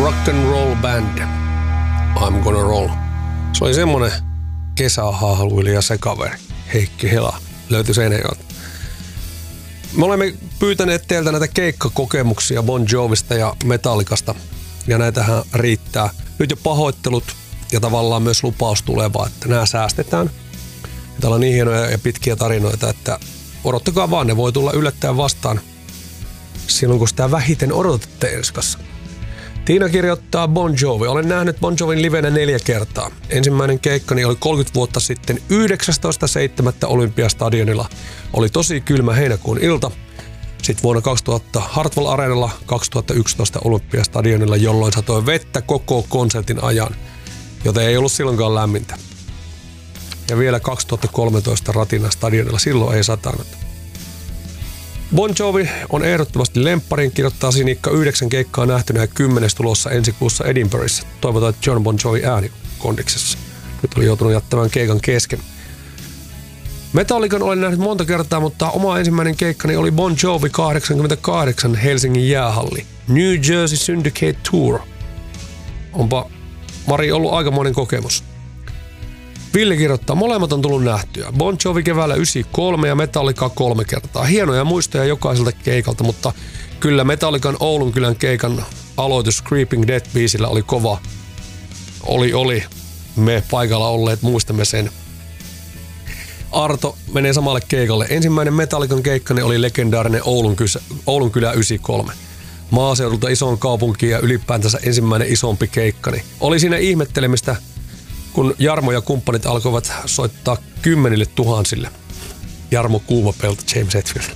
Rock and Roll Band. I'm Gonna Roll. Se oli semmonen kesähahluilija sekaveri. Heikki Hela löytyi Seinäjoelta. Me olemme pyytäneet teiltä näitä keikkakokemuksia Bon Jovista ja Metallicasta. Ja näitähän riittää. Nyt jo pahoittelut ja tavallaan myös lupaus tulevaa, että nämä säästetään. Ja täällä on niin hienoja ja pitkiä tarinoita, että odottakaa vaan, ne voi tulla yllättäen vastaan silloin, kun sitä vähiten odotatte Enskassa. Tiina kirjoittaa Bon Jovi. Olen nähnyt Bon Jovin livenä 4 kertaa. Ensimmäinen keikkani oli 30 vuotta sitten 19.7. Olympiastadionilla. Oli tosi kylmä heinäkuun ilta. Sitten vuonna 2000 Hartwall Areenalla, 2011 Olympiastadionilla, jolloin satoi vettä koko konsertin ajan, joten ei ollut silloinkaan lämmintä. Ja vielä 2013 Ratinan stadionilla, silloin ei satanut. Bon Jovi on ehdottomasti lempparin, kirjoittaa Sinikka 9 keikkaa nähtynä ja 10 tulossa ensi kuussa Edinburghissa. Toivotaan, että John Bon Jovi ääni kondiksessa. Nyt oli joutunut jättämään keikan kesken. Metallican olen nähnyt monta kertaa, mutta oma ensimmäinen keikkani oli Bon Jovi 88 Helsingin jäähalli. New Jersey Syndicate Tour. Onpa Mari ollut aikamoinen kokemus. Ville kirjoittaa, molemmat on tullut nähtyä. Bon Jovi keväällä 93 ja Metallica 3 kertaa. Hienoja muistoja jokaiselta keikalta, mutta kyllä Metallican Oulunkylän keikan aloitus Creeping Death-biisillä oli kova. Oli. Me paikalla olleet muistamme sen. Arto menee samalle keikalle. Ensimmäinen Metallican keikkani oli legendaarinen Oulunkylä 93. Maaseudulta isoon kaupunkiin ja ylipäätänsä ensimmäinen isompi keikkani. Oli siinä ihmettelemistä, kun Jarmo ja kumppanit alkoivat soittaa 10 000. Jarmo Kuumapelto, James Hetfield.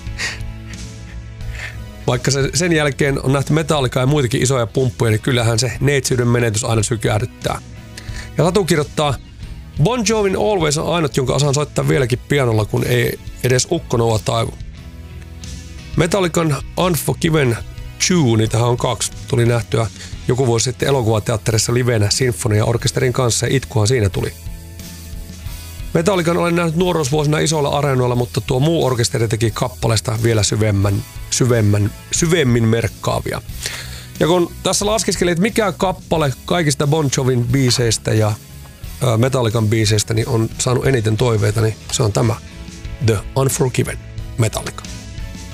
Vaikka sen jälkeen on nähty Metallicaa ja muitakin isoja pumppuja, niin kyllähän se neitsyyden menetys aina sykähdyttää. Ja Tatu kirjoittaa, Bon Jovin Always on ainut, jonka osaan soittaa vieläkin pianolla, kun ei edes ukkonova taivu. Metallican Unforgiven 2, niitähän on 2, tuli nähtyä joku vuosi sitten elokuvateatterissa livenä sinfonia-orkesterin kanssa ja itkuhan siinä tuli. Metallican olen nähnyt nuoruusvuosina isoilla areenoilla, mutta tuo muu orkesteri teki kappaleesta vielä syvemmin merkkaavia. Ja kun tässä laskeskelin, että mikä kappale kaikista Bon Jovin biiseistä ja Metallican biiseistä niin on saanut eniten toiveita, niin se on tämä The Unforgiven Metallica.